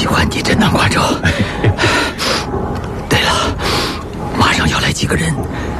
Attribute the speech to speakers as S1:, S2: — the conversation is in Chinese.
S1: 喜欢你这南瓜粥。对了，马上要来几个人，